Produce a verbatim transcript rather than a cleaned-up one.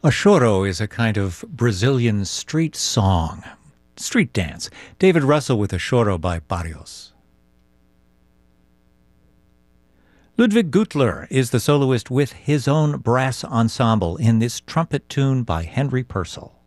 A choro is a kind of Brazilian street song, street dance. David Russell with a choro by Barrios. Ludwig Gutler is the soloist with his own brass ensemble in this trumpet tune by Henry Purcell.